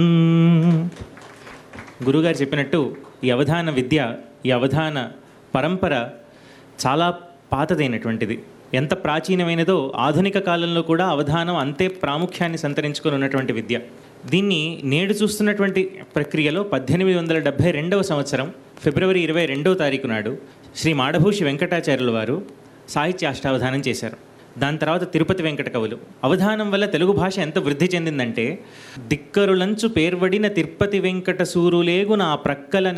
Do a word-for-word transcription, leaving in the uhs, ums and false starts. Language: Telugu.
గురుగారు చెప్పినట్టు ఈ అవధాన విద్య, ఈ అవధాన పరంపర చాలా పాతదైనటువంటిది. ఎంత ప్రాచీనమైనదో ఆధునిక కాలంలో కూడా అవధానం అంతే ప్రాముఖ్యాన్ని సంతరించుకొని ఉన్నటువంటి విద్య. దీన్ని నేడు చూస్తున్నటువంటి ప్రక్రియలో పద్దెనిమిది వందల డెబ్భై రెండవ సంవత్సరం ఫిబ్రవరి ఇరవై రెండవ తారీఖు నాడు శ్రీ మాడభూషి వెంకటాచార్యుల వారు సాహిత్య అష్టావధానం చేశారు. దాని తర్వాత తిరుపతి వెంకట కవులు. అవధానం వల్ల తెలుగు భాష ఎంత వృద్ధి చెందిందంటే, దిక్కరులంచు పేర్వడిన తిరుపతి వెంకట సూరులేగు నా ప్రక్కల